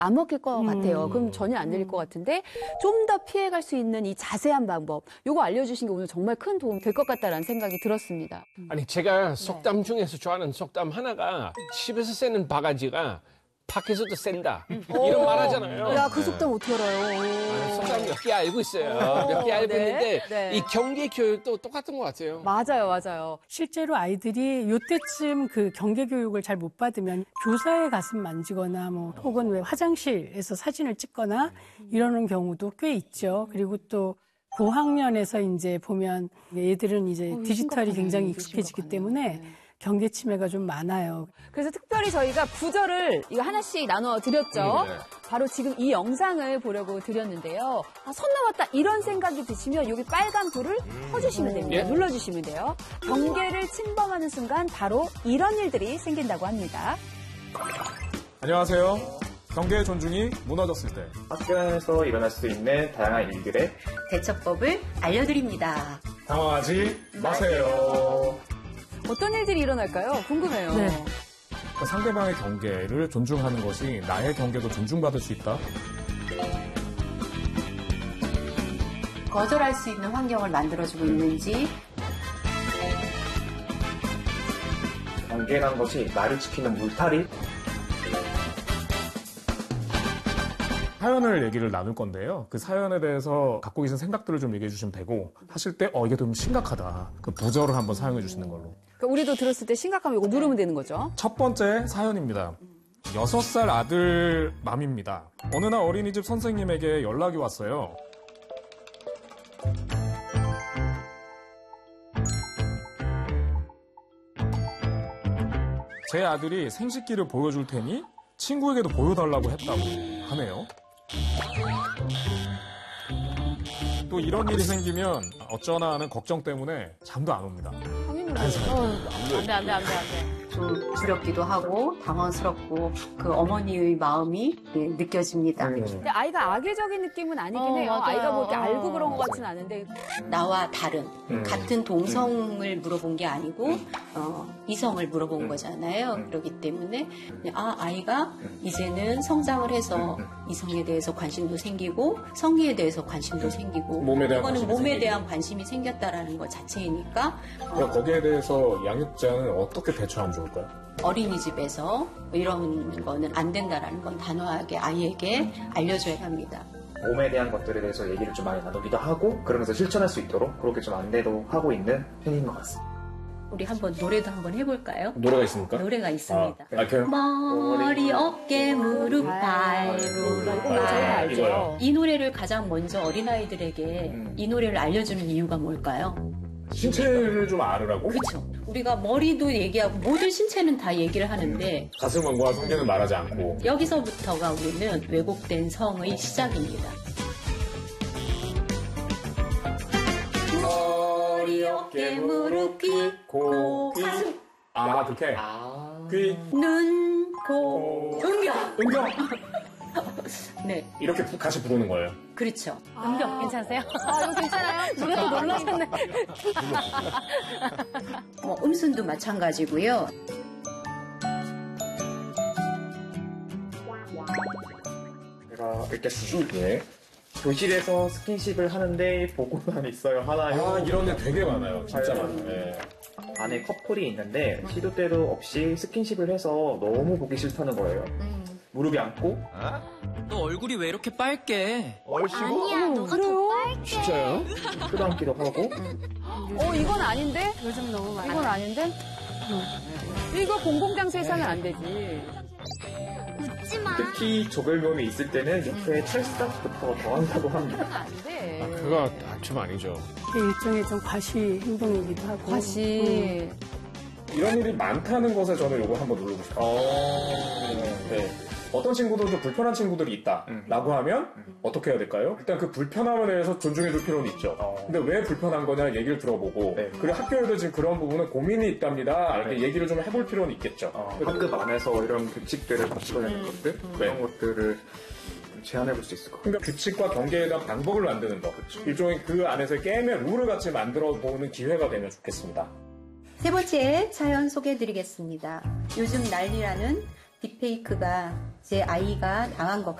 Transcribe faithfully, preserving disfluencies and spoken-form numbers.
안 먹힐 것 음. 같아요. 그럼 전혀 안 들릴 것 같은데 좀 더 피해갈 수 있는 이 자세한 방법, 요거 알려주신 게 오늘 정말 큰 도움 될 것 같다라는 생각이 들었습니다. 아니 제가 속담 중에서 좋아하는 속담 하나가 집에서 새는 바가지가 밖에서도 샌다. 이런 말 하잖아요. 야, 그 속담 어떻게 알아요? 아, 속담 몇 개 알고 있어요. 몇 개 알고 네, 있는데 네. 이 경계 교육도 똑같은 것 같아요. 맞아요, 맞아요. 실제로 아이들이 요때쯤 그 경계 교육을 잘 못 받으면 교사의 가슴 만지거나 뭐 혹은 왜 화장실에서 사진을 찍거나 이러는 경우도 꽤 있죠. 그리고 또 고학년에서 이제 보면 얘들은 이제 어, 디지털이 심각하네. 굉장히 이거 익숙해지기 심각하네요. 때문에 네. 경계 침해가 좀 많아요. 그래서 특별히 저희가 구절을 이거 하나씩 나눠 드렸죠. 네. 바로 지금 이 영상을 보려고 드렸는데요. 아, 손 넘었다 이런 생각이 드시면 여기 빨간 불을 켜주시면 됩니다. 예. 눌러주시면 돼요. 경계를 침범하는 순간 바로 이런 일들이 생긴다고 합니다. 안녕하세요. 경계의 존중이 무너졌을 때. 학교 안에서 일어날 수 있는 다양한 일들의 대처법을 알려드립니다. 당황하지 마세요. 어떤 일들이 일어날까요? 궁금해요. 네. 그러니까 상대방의 경계를 존중하는 것이 나의 경계도 존중받을 수 있다. 거절할 수 있는 환경을 만들어주고 있는지, 경계란 것이 나를 지키는 물타리. 사연을 얘기를 나눌 건데요. 그 사연에 대해서 갖고 계신 생각들을 좀 얘기해 주시면 되고 하실 때 어 이게 좀 심각하다. 그 부절을 한번 사용해 주시는 걸로. 그러니까 우리도 들었을 때 심각하면 이거 누르면 되는 거죠. 첫 번째 사연입니다. 여섯 살 아들 맘입니다. 어느 날 어린이집 선생님에게 연락이 왔어요. 제 아들이 생식기를 보여줄 테니 친구에게도 보여달라고 했다고 하네요. 또 이런 일이 생기면 어쩌나 하는 걱정 때문에 잠도 안 옵니다. 당연히 안 사요. 안 돼, 안 돼, 안 돼, 안 돼. 좀 두렵기도 하고 당황스럽고 그 어머니의 마음이 네, 느껴집니다. 근데 아이가 악의적인 느낌은 아니긴 어, 해요. 맞아요. 아이가 뭐 이렇게 어. 알고 그런 것 같진 않은데. 나와 다른 음. 같은 동성을 물어본 게 아니고 어, 이성을 물어본 음. 거잖아요. 음. 그렇기 때문에 아 아이가 이제는 성장을 해서 음. 이성에 대해서 관심도 생기고 성에 대해서 관심도 생기고 몸에 대한 그거는 관심이 몸에 생기고. 대한 관심이 생겼다라는 것 자체이니까 그러니까 거기에 대해서 양육자는 어떻게 대처하면 좋을까요? 어린이집에서 이런 거는 안 된다라는 건 단호하게 아이에게 알려줘야 합니다. 몸에 대한 것들에 대해서 얘기를 좀 많이 나누기도 하고 그러면서 실천할 수 있도록 그렇게 좀 안내도 하고 있는 편인 것 같습니다. 우리 한번 노래도 한번 해볼까요? 노래가 있습니까? 노래가 있습니다. 아, 그 머리, 어깨, 무릎, 발, 무릎, 이거 저희가 발. 알죠. 이거요. 이 노래를 가장 먼저 어린아이들에게 음. 이 노래를 알려주는 이유가 뭘까요? 신체를 좀 알으라고? 그렇죠. 우리가 머리도 얘기하고 모든 신체는 다 얘기를 하는데 가슴과 성계는 말하지 않고. 여기서부터가 우리는 왜곡된 성의 시작입니다. 머리, 어깨, 무릎, 귀, 코, 귀. 가슴, 아, 그렇게. 아. 귀, 눈, 코, 음경. 음경. 네, 이렇게 부- 같이 부르는 거예요. 그렇죠. 음경 괜찮으세요? 아, 이거 괜찮아요? 누가 또 놀라셨네. 뭐 음순도 마찬가지고요. 제가 읽겠습니다. 예. 교실에서 스킨십을 하는데 보고만 있어야 하나요? 아, 이런 데 되게 많아요. 진짜 네. 많아요. 예. 안에 커플이 있는데 시도 때도 없이 스킨십을 해서 너무 보기 싫다는 거예요. 무릎이 앉고 너 얼굴이 왜 이렇게 빨개? 얼씨구 아니야, 너가 더 빨개. 진짜요? 뜯어앉기도 하고 어, 이건 아닌데? 요즘 너무 많아요. 이건 아닌데? 이거 공공장소에서 하면 안 되지. 웃지 마. 특히 조별모임이 있을 때는 옆에 찰싹부터 더 한다고 합니다. 이건 안 돼. 아, 그거 좀 아니죠. 이게 일종의 좀 과시 행동이기도 하고. 과시. 이런 일이 많다는 것에 저는 이거 한번 누르고 싶어요. 네. 어떤 친구들도 불편한 친구들이 있다 음. 라고 하면 음. 어떻게 해야 될까요? 일단 그 불편함에 대해서 존중해 줄 필요는 있죠. 어. 근데 왜 불편한 거냐 얘기를 들어보고 네. 그리고 학교에도 지금 그런 부분은 고민이 있답니다 이렇게 네. 얘기를 좀 해볼 필요는 있겠죠. 어, 학급 안에서 이런 규칙들을 맞춰내는 것들 그런 것들을 좀 제안해볼 수 있을 것 같아요. 그러니까 규칙과 경계에 대한 방법을 만드는 거 일종의 그 안에서 게임의 룰을 같이 만들어 보는 기회가 되면 좋겠습니다. 세 번째 사연 소개해드리겠습니다. 요즘 난리라는 딥페이크가 제 아이가 당한 것